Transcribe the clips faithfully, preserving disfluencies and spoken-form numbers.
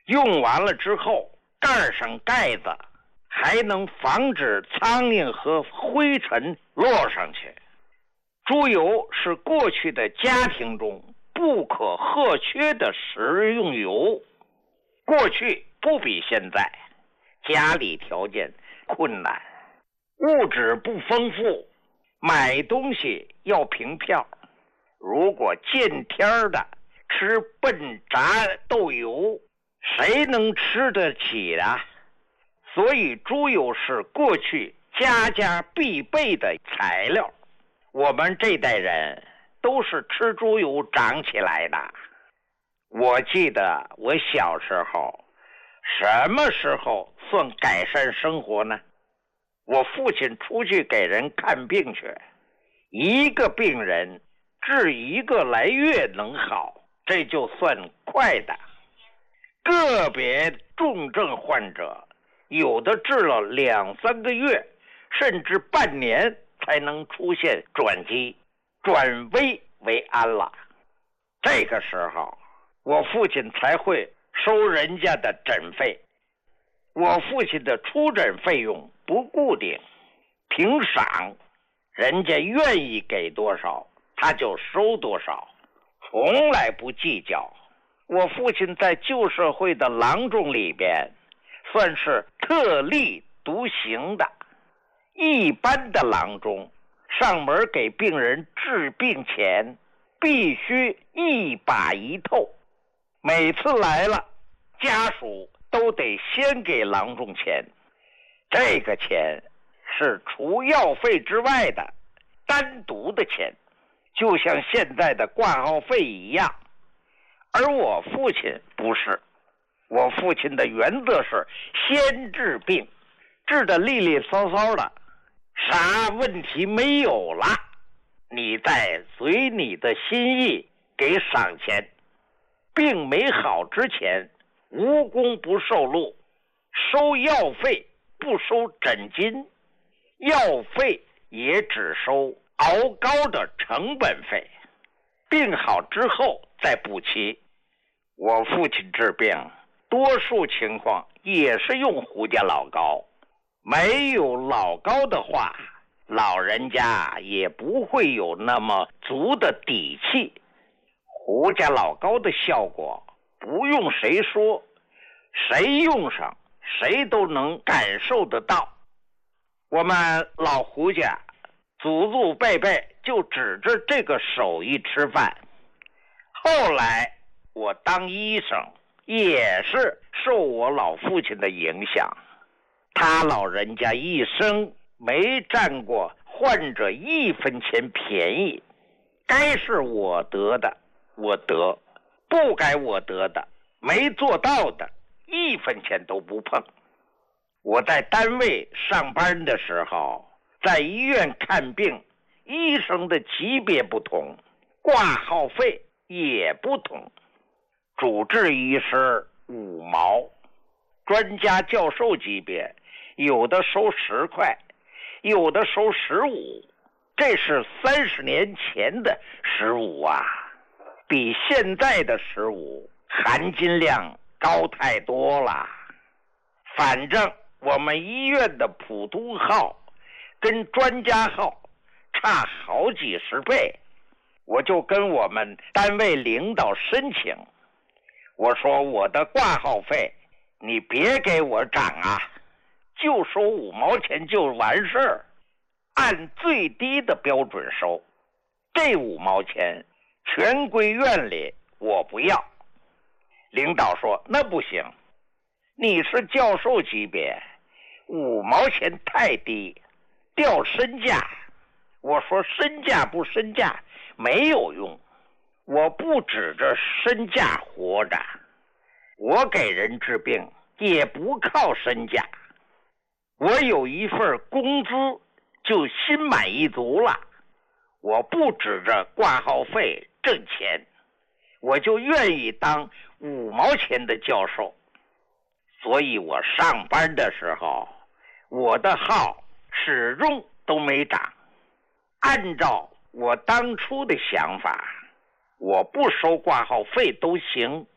用完了之后盖上盖子，还能防止苍蝇和灰尘落上去。猪油是过去的家庭中不可或缺的食用油，过去不比现在，家里条件困难，物质不丰富，买东西要凭票。如果见天的吃笨炸豆油，谁能吃得起啊？所以猪油是过去家家必备的材料。我们这代人都是吃猪油长起来的。我记得我小时候，什么时候算改善生活呢？我父亲出去给人看病去，一个病人治一个来月能好，这就算快的。个别重症患者，有的治了两三个月，甚至半年才能出现转机，转危为安了。这个时候，我父亲才会收人家的诊费。我父亲的出诊费用不固定，凭赏，人家愿意给多少他就收多少，从来不计较。我父亲在旧社会的郎中里边算是特立独行的。一般的郎中上门给病人治病前必须一把一透，每次来了家属都得先给郎中钱，这个钱是除药费之外的单独的钱，就像现在的挂号费一样。而我父亲不是，我父亲的原则是先治病，治得利利索索的，啥问题没有了，你再随你的心意给赏钱。病没好之前，无功不受禄，收药费不收诊金，药费也只收熬膏的成本费，病好之后再补齐。我父亲治病多数情况也是用胡家老膏，没有老膏的话，老人家也不会有那么足的底气。胡家老膏的效果不用谁说，谁用上谁都能感受得到。我们老胡家祖祖辈辈就指着这个手艺吃饭。后来我当医生也是受我老父亲的影响，他老人家一生没占过患者一分钱便宜，该是我得的我得，不该我得的没做到的一分钱都不碰。我在单位上班的时候，在医院看病，医生的级别不同，挂号费也不同。主治医师五毛，专家教授级别有的收十块，有的收十五，这是三十年前的十五啊，比现在的十五含金量高太多了。反正我们医院的普通号跟专家号差好几十倍，我就跟我们单位领导申请，我说我的挂号费你别给我涨啊，就收五毛钱就完事儿，按最低的标准收，这五毛钱全归院里，我不要。领导说那不行，你是教授级别，五毛钱太低，掉身价。我说身价不身价没有用，我不指着身价活着，我给人治病也不靠身价，我有一份工资就心满意足了，我不指着挂号费挣钱，我就愿意当五毛钱的教授。所以我上班的时候，我的号始终都没涨。按照我当初的想法，我不收挂号费都行，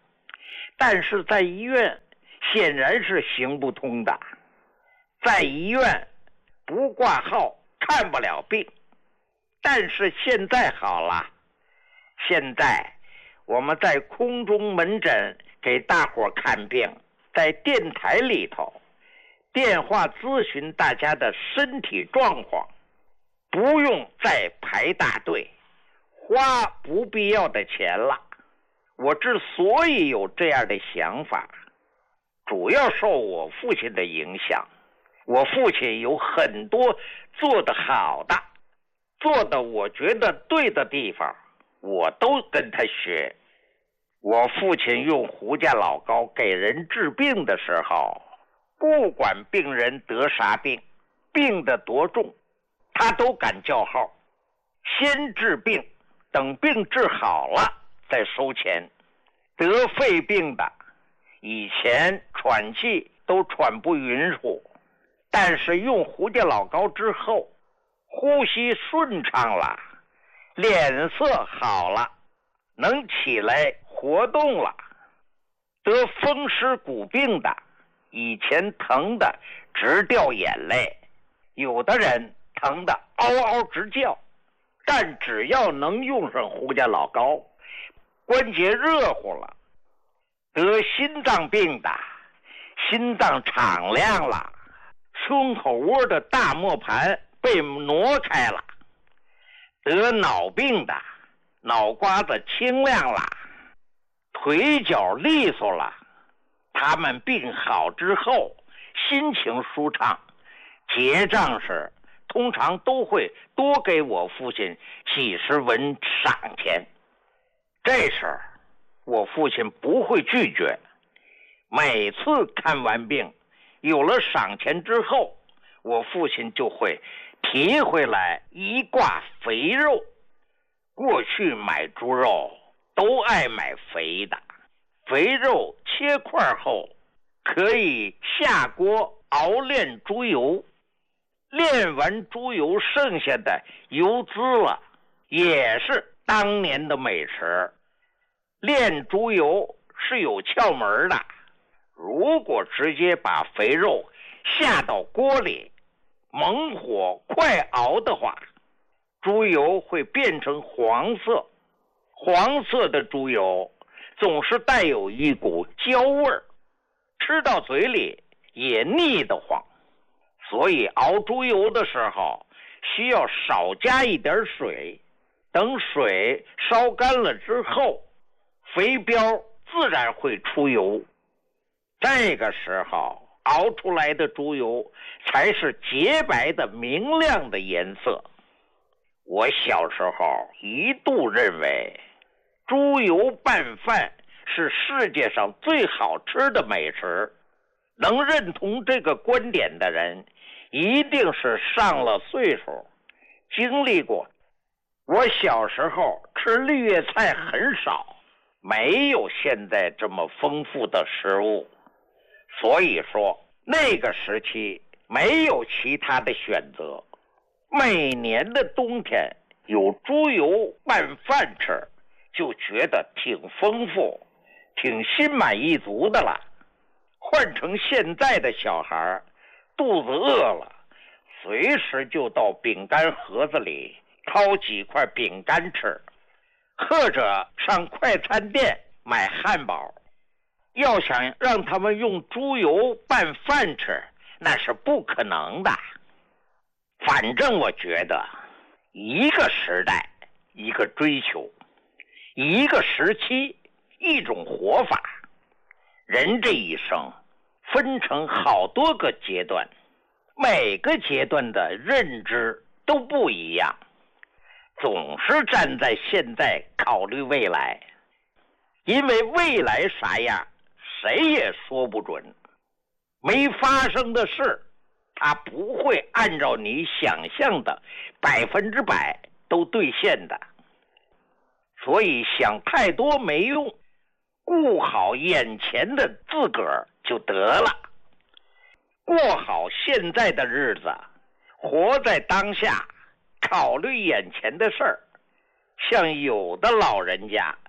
但是在医院显然是行不通的。在医院不挂号看不了病，但是现在好了，现在我们在空中门诊给大伙看病，在电台里头电话咨询大家的身体状况，不用再排大队花不必要的钱了。我之所以有这样的想法，主要受我父亲的影响。我父亲有很多做得好的，做的我觉得对的地方，我都跟他学。我父亲用胡家老膏给人治病的时候，不管病人得啥病，病得多重，他都敢叫号，先治病，等病治好了再收钱。得肺病的以前喘气都喘不匀乎，但是用胡家老膏之后，呼吸顺畅了，脸色好了，能起来活动了。得风湿骨病的以前疼的直掉眼泪，有的人疼的嗷嗷直叫，但只要能用上胡家老膏，关节热乎了。得心脏病的心脏敞亮了，胸口窝的大磨盘被挪开了。得脑病的脑瓜子清亮了，腿脚利索了。他们病好之后心情舒畅，结账时通常都会多给我父亲几十文赏钱。这时我父亲不会拒绝，每次看完病有了赏钱之后，我父亲就会提回来一挂肥肉。过去买猪肉都爱买肥的，肥肉切块后可以下锅熬炼猪油，炼完猪油剩下的油脂了，也是当年的美食。炼猪油是有窍门的，如果直接把肥肉下到锅里，猛火快熬的话，猪油会变成黄色。黄色的猪油总是带有一股焦味儿，吃到嘴里也腻得慌。所以熬猪油的时候需要少加一点水，等水烧干了之后，肥膘自然会出油，这个时候熬出来的猪油才是洁白的明亮的颜色。我小时候一度认为猪油拌饭是世界上最好吃的美食，能认同这个观点的人一定是上了岁数，经历过。我小时候吃绿叶菜很少，没有现在这么丰富的食物，所以说那个时期没有其他的选择，每年的冬天有猪油拌饭吃，就觉得挺丰富，挺心满意足的了。换成现在的小孩，肚子饿了，随时就到饼干盒子里掏几块饼干吃，或者上快餐店买汉堡。要想让他们用猪油拌饭吃，那是不可能的。反正我觉得一个时代一个追求，一个时期一种活法。人这一生分成好多个阶段，每个阶段的认知都不一样，总是站在现在考虑未来，因为未来啥样谁也说不准，没发生的事它不会按照你想象的百分之百都兑现的。所以想太多没用，顾好眼前的自个儿就得了，过好现在的日子，活在当下，考虑眼前的事儿。像有的老人家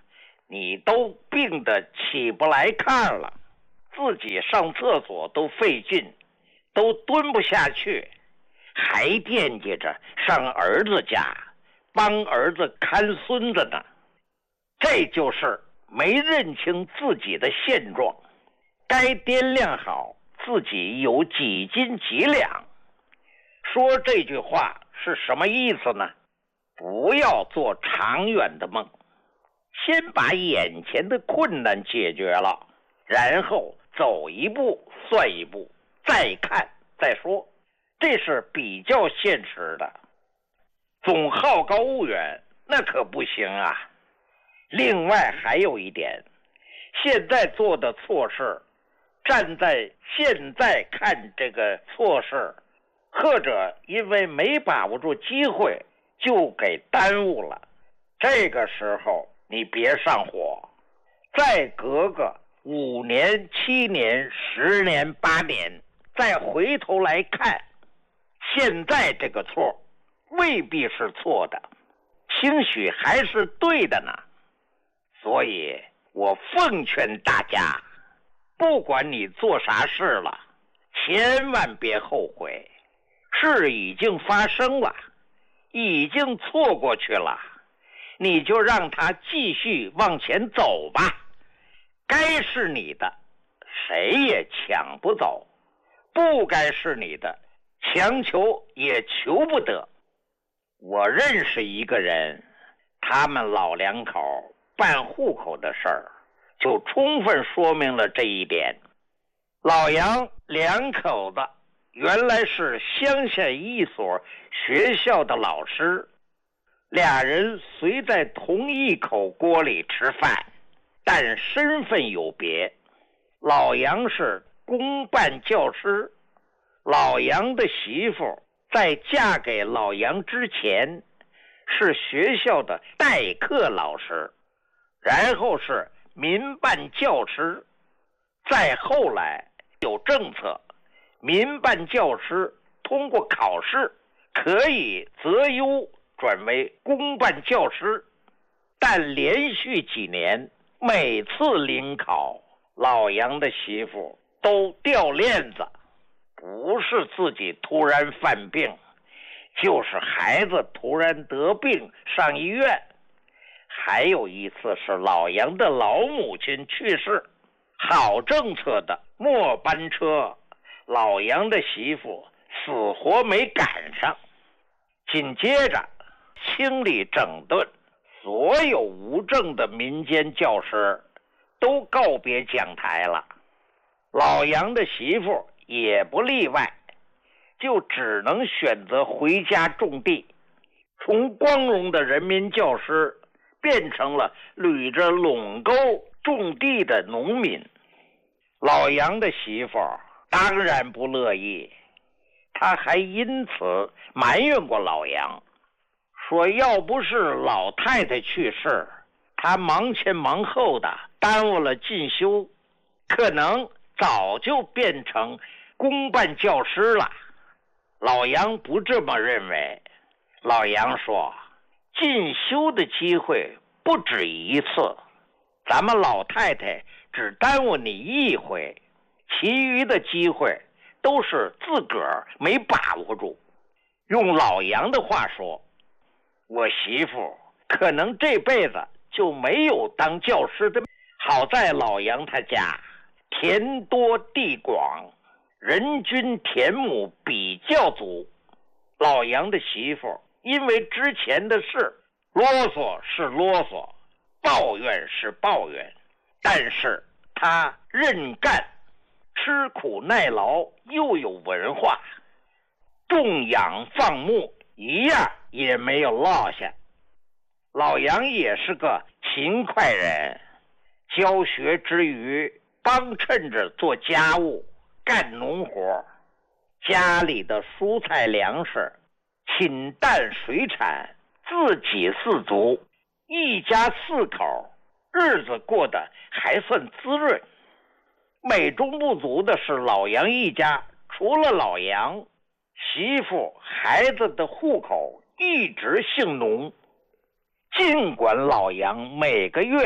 你都病得起不来炕了，自己上厕所都费劲，都蹲不下去，还惦记着上儿子家帮儿子看孙子呢。这就是没认清自己的现状，该掂量好自己有几斤几两。说这句话是什么意思呢？不要做长远的梦，先把眼前的困难解决了，然后走一步算一步，再看再说，这是比较现实的。总好高骛远那可不行啊。另外还有一点，现在做的错事，站在现在看这个错事，或者因为没把握住机会就给耽误了，这个时候你别上火，再隔个五年七年十年八年再回头来看，现在这个错未必是错的，兴许还是对的呢。所以我奉劝大家，不管你做啥事了，千万别后悔，事已经发生了，已经错过去了，你就让它继续往前走吧。该是你的，谁也抢不走；不该是你的，强求也求不得。我认识一个人，他们老两口办户口的事儿，就充分说明了这一点。老杨两口子原来是乡下一所学校的老师，俩人虽在同一口锅里吃饭，但身份有别。老杨是公办教师，老杨的媳妇在嫁给老杨之前是学校的代课老师，然后是民办教师，再后来有政策，民办教师通过考试可以择优转为公办教师，但连续几年每次临考，老杨的媳妇都掉链子，不是自己突然犯病，就是孩子突然得病上医院。还有一次是老杨的老母亲去世，好政策的末班车，老杨的媳妇死活没赶上。紧接着清理整顿，所有无证的民间教师都告别讲台了，老杨的媳妇也不例外，就只能选择回家种地，从光荣的人民教师变成了捋着垄沟种地的农民。老杨的媳妇当然不乐意，他还因此埋怨过老杨，说要不是老太太去世，他忙前忙后的耽误了进修，可能早就变成公办教师了。老杨不这么认为，老杨说进修的机会不止一次，咱们老太太只耽误你一回，其余的机会都是自个儿没把握住。用老杨的话说，我媳妇可能这辈子就没有当教师的。好在老杨他家田多地广，人均田亩比较足，老杨的媳妇因为之前的事啰嗦是啰嗦，抱怨是抱怨，但是他认干，吃苦耐劳，又有文化，种养放牧一样也没有落下。老杨也是个勤快人，教学之余帮衬着做家务，干农活，家里的蔬菜粮食禽蛋水产自给自足，一家四口日子过得还算滋润。美中不足的是，老杨一家除了老杨，媳妇孩子的户口一直姓农。尽管老杨每个月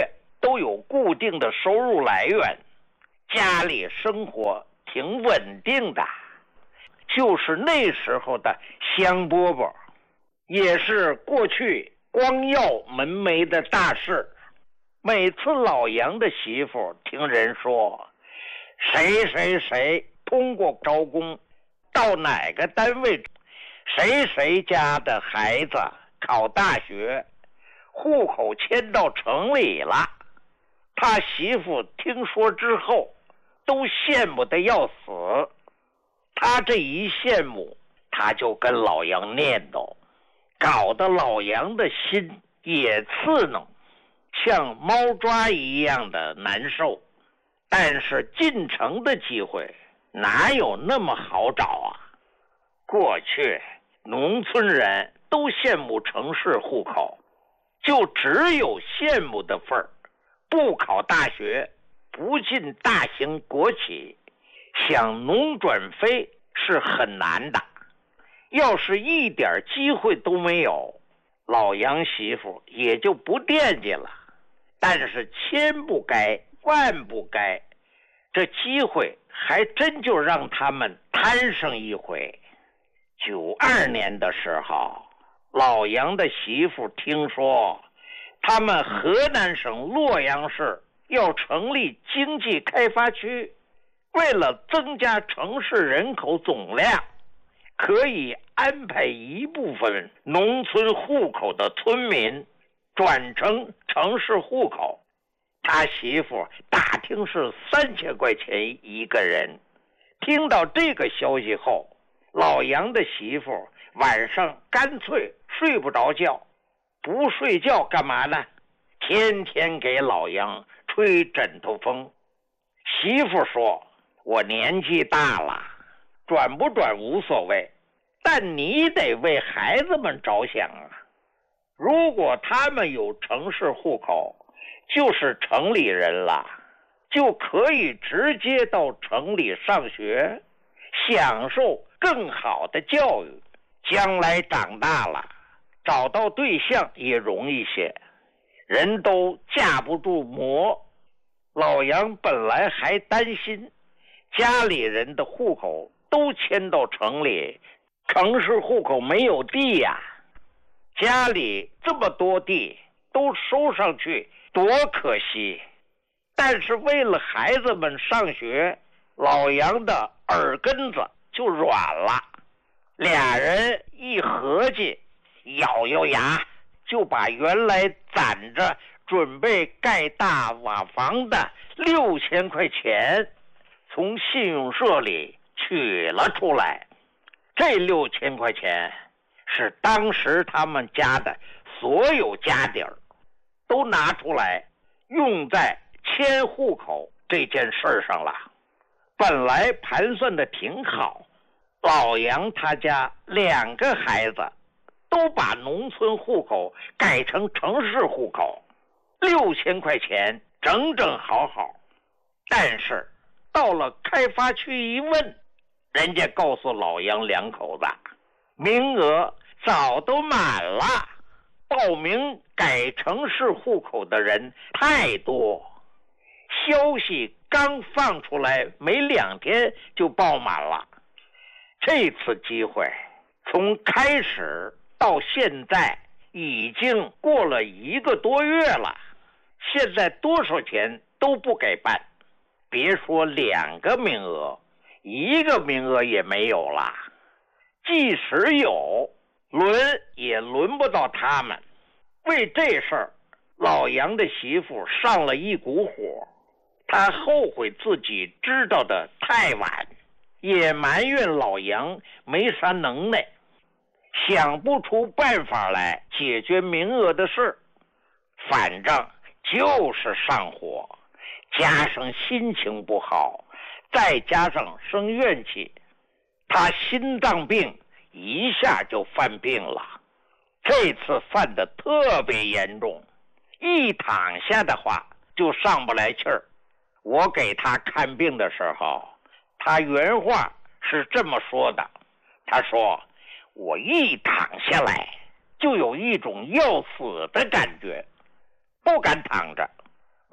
都有固定的收入来源，家里生活挺稳定的。就是那时候的香饽饽，也是过去光耀门楣的大事。每次老杨的媳妇听人说谁谁谁通过招工到哪个单位，谁谁家的孩子考大学，户口迁到城里了，他媳妇听说之后都羡慕得要死。他这一羡慕，他就跟老杨念叨，搞得老杨的心也刺挠，像猫抓一样的难受。但是进城的机会哪有那么好找啊？过去农村人都羡慕城市户口，就只有羡慕的份儿，不考大学，不进大型国企，想农转非是很难的。要是一点机会都没有，老杨媳妇也就不惦记了。但是千不该万不该，这机会还真就让他们摊上一回。九二年的时候，老杨的媳妇听说他们河南省洛阳市要成立经济开发区，为了增加城市人口总量，可以安排一部分农村户口的村民转成城市户口。他媳妇打听是三千块钱一个人。听到这个消息后，老杨的媳妇晚上干脆睡不着觉。不睡觉干嘛呢？天天给老杨吹枕头风。媳妇说，我年纪大了，转不转无所谓，但你得为孩子们着想啊。如果他们有城市户口，就是城里人了，就可以直接到城里上学，享受更好的教育，将来长大了找到对象也容易些。人都架不住磨。老杨本来还担心家里人的户口都迁到城里，城市户口没有地呀，家里这么多地都收上去多可惜。但是为了孩子们上学，老杨的耳根子就软了。俩人一合计，咬咬牙就把原来攒着准备盖大瓦房的六千块钱从信用社里取了出来。这六千块钱是当时他们家的所有家底儿都拿出来用在迁户口这件事上了。本来盘算的挺好，老杨他家两个孩子都把农村户口改成城市户口，六千块钱整整好好。但是到了开发区一问，人家告诉老杨两口子，名额早都满了，报名改城市户口的人太多。消息刚放出来没两天就爆满了。这次机会从开始到现在已经过了一个多月了，现在多少钱都不给办，别说两个名额，一个名额也没有了。即使有，轮也轮不到他们。为这事儿，老杨的媳妇上了一股火，他后悔自己知道的太晚，也埋怨老杨没啥能耐，想不出办法来解决名额的事。反正就是上火，加上心情不好，再加上生怨气，他心脏病一下就犯病了。这次犯得特别严重，一躺下的话就上不来气儿。我给他看病的时候，他原话是这么说的，他说，我一躺下来就有一种要死的感觉，不敢躺着，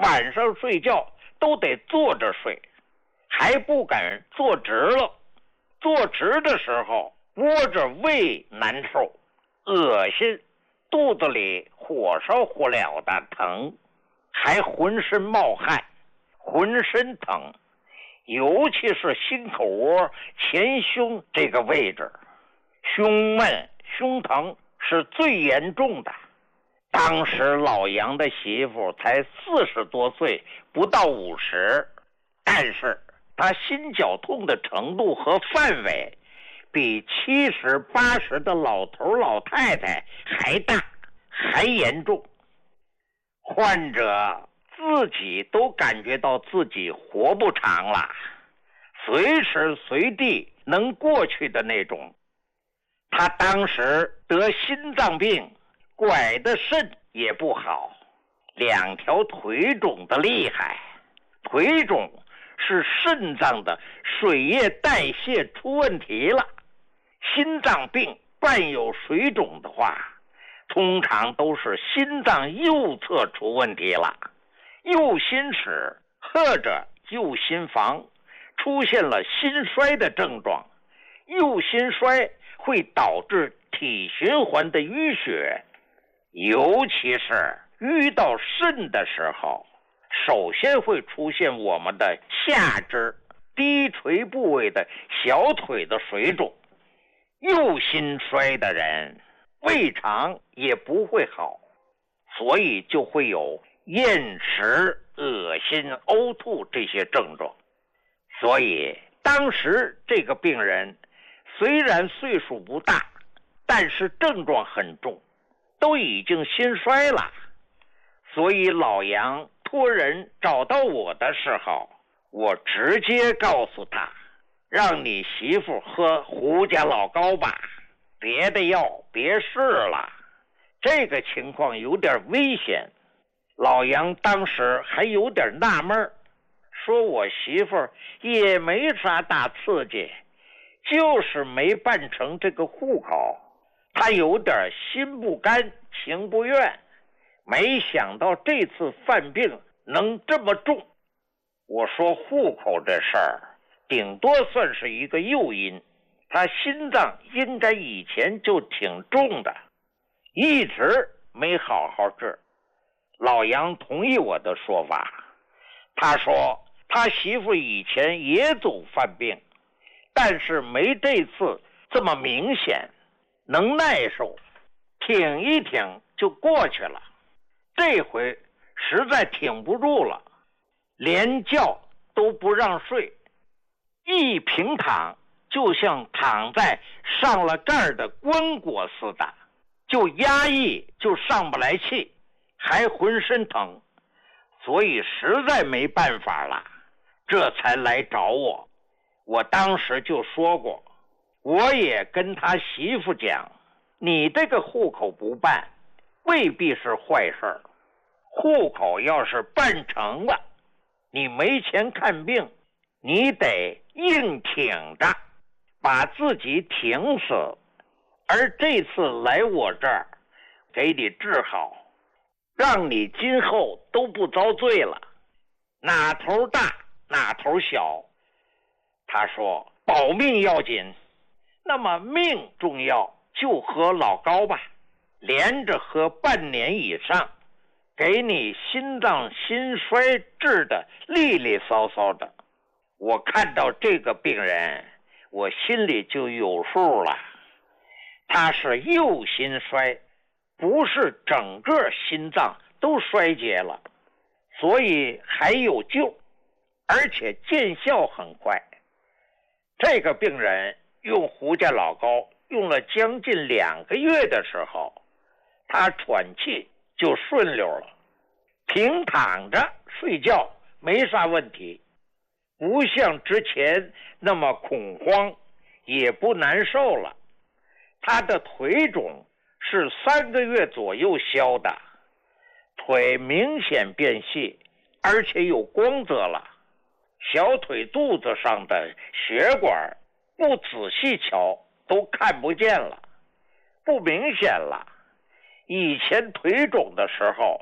晚上睡觉都得坐着睡，还不敢坐直了。坐直的时候窝着胃难受，恶心，肚子里火烧火燎的疼，还浑身冒汗，浑身疼，尤其是心口窝前胸这个位置，胸闷胸疼是最严重的。当时老杨的媳妇才四十多岁，不到五十，但是她心绞痛的程度和范围比七十八十的老头老太太还大还严重。患者自己都感觉到自己活不长了，随时随地能过去的那种。他当时得心脏病，拐的肾也不好，两条腿肿的厉害。腿肿是肾脏的水液代谢出问题了。心脏病伴有水肿的话，通常都是心脏右侧出问题了，右心室或者右心房出现了心衰的症状。右心衰会导致体循环的淤血，尤其是淤到肾的时候，首先会出现我们的下肢低垂部位的小腿的水肿。右心衰的人胃肠也不会好，所以就会有厌食、恶心、呕吐这些症状。所以当时这个病人虽然岁数不大，但是症状很重，都已经心衰了。所以老杨托人找到我的时候，我直接告诉他，让你媳妇喝胡家老膏吧，别的药别试了，这个情况有点危险。老杨当时还有点纳闷，说我媳妇也没啥大刺激，就是没办成这个户口，他有点心不甘情不愿，没想到这次犯病能这么重。我说户口这事儿顶多算是一个诱因，他心脏应该以前就挺重的，一直没好好治。老杨同意我的说法，他说他媳妇以前也总犯病，但是没这次这么明显，能耐受，挺一挺就过去了。这回实在挺不住了，连觉都不让睡，一平躺就像躺在上了盖的棺椁似的，就压抑，就上不来气，还浑身疼，所以实在没办法了，这才来找我。我当时就说过，我也跟他媳妇讲，你这个户口不办未必是坏事儿，户口要是办成了，你没钱看病，你得硬挺着，把自己挺死。而这次来我这儿给你治好，让你今后都不遭罪了，哪头大哪头小。他说保命要紧，那么命重要，就喝老膏吧，连着喝半年以上，给你心脏心衰治的利利索索的。我看到这个病人，我心里就有数了，他是右心衰，不是整个心脏都衰竭了，所以还有救，而且见效很快。这个病人用胡家老膏用了将近两个月的时候，他喘气就顺溜了，平躺着睡觉没啥问题，不像之前那么恐慌，也不难受了。他的腿肿是三个月左右消的，腿明显变细，而且有光泽了，小腿肚子上的血管不仔细瞧都看不见了，不明显了。以前腿肿的时候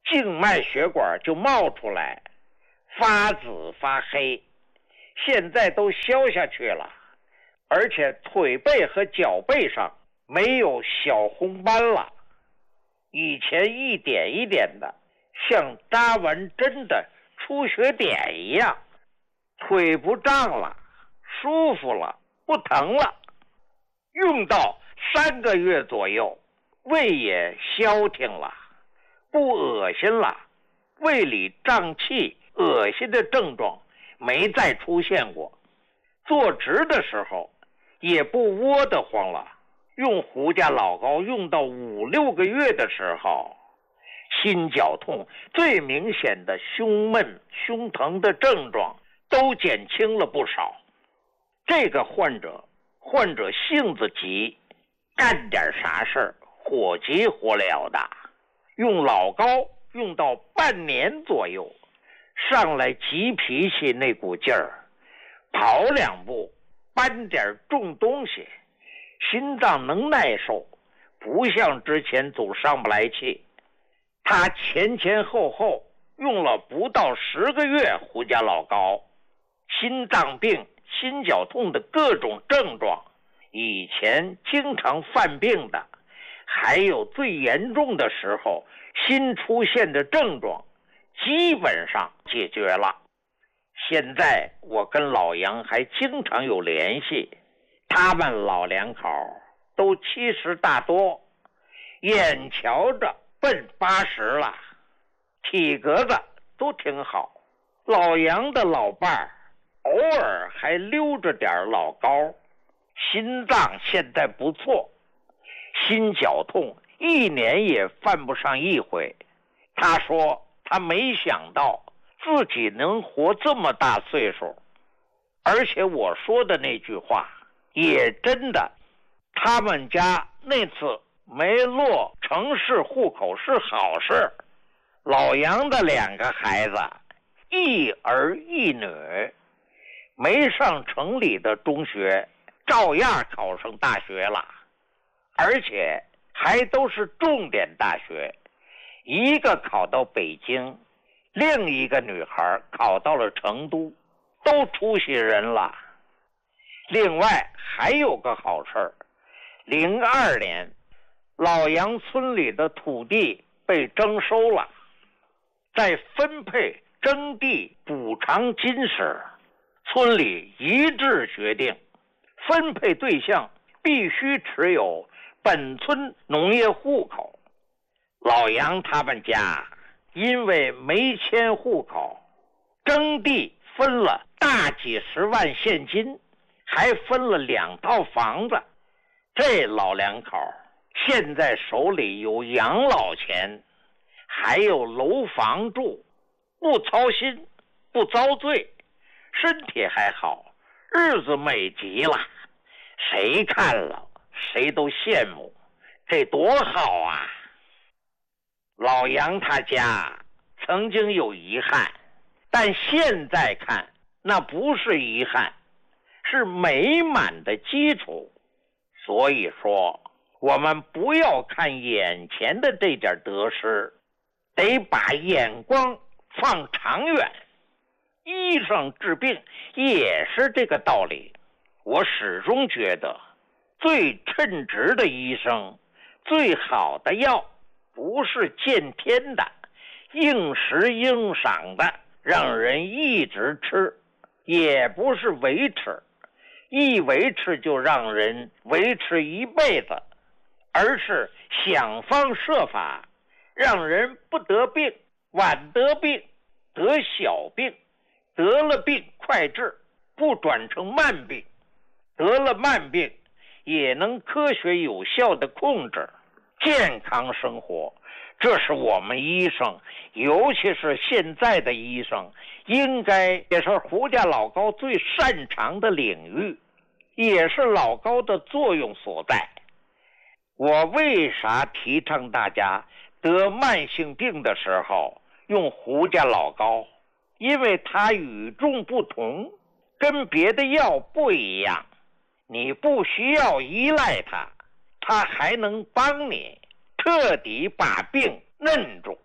静脉血管就冒出来，发紫发黑，现在都消下去了，而且腿背和脚背上没有小红斑了，以前一点一点的像扎完针的出血点一样，腿不胀了，舒服了，不疼了。用到三个月左右，胃也消停了，不恶心了，胃里胀气恶心的症状没再出现过，坐直的时候也不窝得慌了。用胡家老膏用到五六个月的时候，心绞痛最明显的胸闷胸疼的症状都减轻了不少。这个患者患者性子急，干点啥事儿火急火燎的，用老膏用到半年左右，上来急脾气那股劲儿，跑两步搬点重东西，心脏能耐受，不像之前总上不来气。他前前后后用了不到十个月胡家老膏，心脏病心绞痛的各种症状，以前经常犯病的，还有最严重的时候新出现的症状，基本上解决了。现在我跟老杨还经常有联系，他们老两口都七十大多，眼瞧着奔八十了，体格子都挺好。老杨的老伴儿偶尔还溜着点老膏，心脏现在不错，心绞痛一年也犯不上一回。他说他没想到自己能活这么大岁数，而且我说的那句话也真的，他们家那次没落城市户口是好事。老杨的两个孩子一儿一女，没上城里的中学照样考上大学了，而且还都是重点大学，一个考到北京，另一个女孩考到了成都，都出息人了。另外还有个好事儿，零二年老杨村里的土地被征收了，在分配征地补偿金时，村里一致决定分配对象必须持有本村农业户口。老杨他们家因为没迁户口，征地分了大几十万现金，还分了两套房子。这老两口现在手里有养老钱，还有楼房住，不操心，不遭罪，身体还好，日子美极了。谁看了谁都羡慕，这多好啊！老杨他家曾经有遗憾，但现在看那不是遗憾，是美满的基础。所以说我们不要看眼前的这点得失，得把眼光放长远。医生治病也是这个道理。我始终觉得最称职的医生，最好的药，不是见天的应时应赏的让人一直吃，也不是维持，一维持就让人维持一辈子，而是想方设法让人不得病，晚得病，得小病，得了病快治，不转成慢病，得了慢病也能科学有效的控制，健康生活。这是我们医生，尤其是现在的医生，应该也是胡家老膏最擅长的领域，也是老膏的作用所在。我为啥提倡大家得慢性病的时候用胡家老膏？因为它与众不同，跟别的药不一样，你不需要依赖它，它还能帮你彻底把病摁住。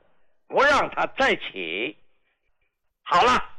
不让它再起。好了。